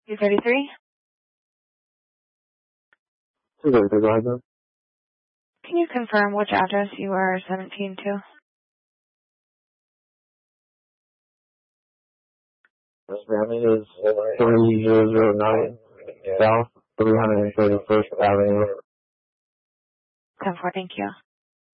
233? 233, Can you confirm which address you are 17 to? This family is 3009 South 331st Avenue. 10-4, thank you.